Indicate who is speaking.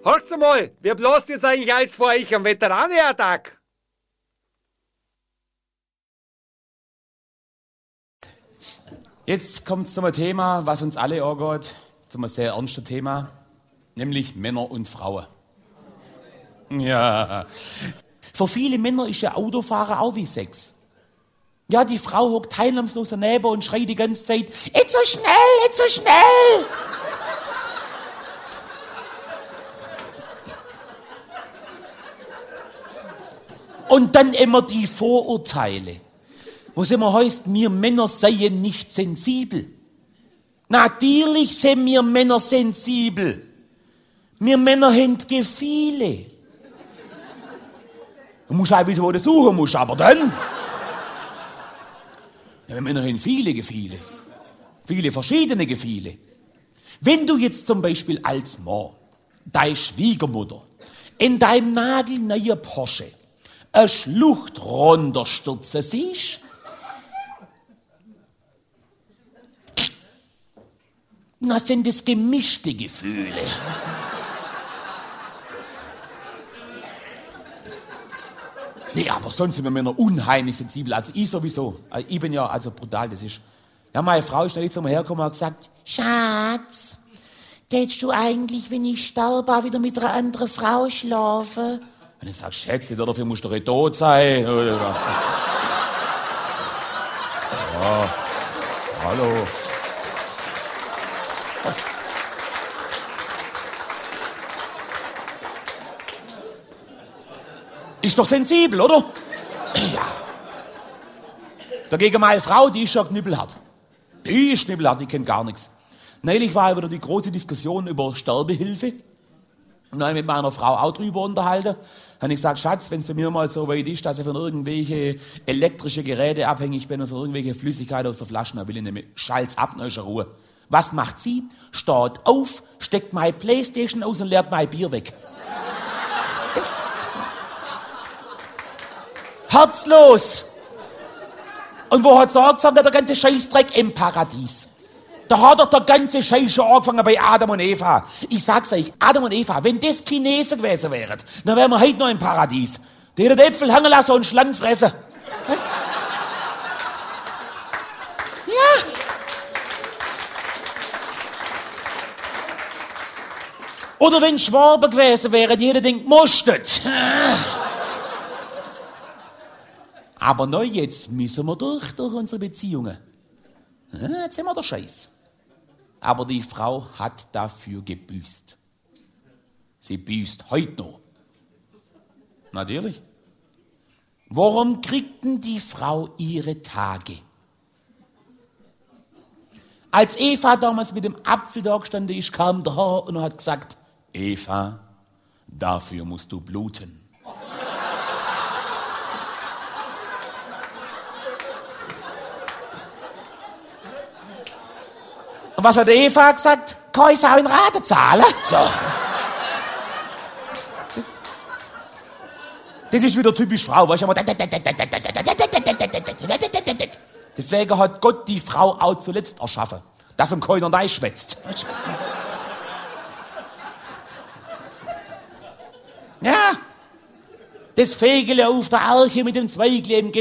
Speaker 1: Hört's mal, wie bloß jetzt eigentlich alles vor euch am Veteranenertag?
Speaker 2: Jetzt kommt zum Thema, was uns alle angeht, zum sehr ernsten Thema, nämlich Männer und Frauen. Ja. Für viele Männer ist ja Autofahren auch wie Sex. Ja, die Frau hockt teilnahmslos daneben und schreit die ganze Zeit, nicht so schnell, nicht so schnell. Und dann immer die Vorurteile, wo es immer heißt, wir Männer seien nicht sensibel. Natürlich sind wir Männer sensibel. Wir Männer haben Gefühle. Du musst auch wissen, wo du suchen musst, aber dann. Ja, wir Männer haben viele Gefühle. Viele verschiedene Gefühle. Wenn du jetzt zum Beispiel als Mann deine Schwiegermutter in deinem nagelneuen Porsche eine Schlucht runterstürzen siehst, dann sind das gemischte Gefühle. Nee, aber sonst sind wir Männer unheimlich sensibel. Also ich sowieso. Also ich bin ja also brutal, das ist. Ja, meine Frau ist schnell zu mir hergekommen und hat gesagt, Schatz, tätst du eigentlich, wenn ich sterbe, auch wieder mit einer anderen Frau schlafen? Und ich sag, Schätze, dafür musst du doch tot sein. Ja, hallo. Ist doch sensibel, oder? Ja. Dagegen meine Frau, die ist ja knüppelhart. Die ist knüppelhart, die kennt gar nichts. Neulich war wieder die große Diskussion über Sterbehilfe. Und dann habe ich mit meiner Frau auch drüber unterhalten. Habe ich gesagt, Schatz, wenn es bei mir mal so weit ist, dass ich von irgendwelche elektrische Geräte abhängig bin und von irgendwelche Flüssigkeit aus der Flasche, dann will ich nämlich Schalt's ab, dann ist Ruhe. Was macht sie? Steht auf, steckt meine Playstation aus und leert mein Bier weg. Herzlos! Und wo hat's angefangen, der ganze Scheißdreck? Im Paradies. Da hat doch der ganze Scheiß schon angefangen bei Adam und Eva. Ich sag's euch, Adam und Eva, wenn das Chinesen gewesen wären, dann wären wir heute noch im Paradies. Die hätten den Äpfel hängen lassen und Schlangen fressen. Ja. Oder wenn Schwaben gewesen wären, die hätten denkt, musstet. Aber neu jetzt müssen wir durch unsere Beziehungen. Ja, jetzt haben wir den Scheiß. Aber die Frau hat dafür gebüßt. Sie büßt heute noch. Natürlich. Warum kriegt denn die Frau ihre Tage? Als Eva damals mit dem Apfel da gestanden ist, kam der Herr und hat gesagt, Eva, dafür musst du bluten. Und was hat Eva gesagt? Kann ich auch in Rate zahlen? So. Das ist wieder typisch Frau, weißt du? Deswegen hat Gott die Frau auch zuletzt erschaffen, dass ihm keiner neu schwätzt. Ja, das Fegele auf der Arche mit dem Zweigleben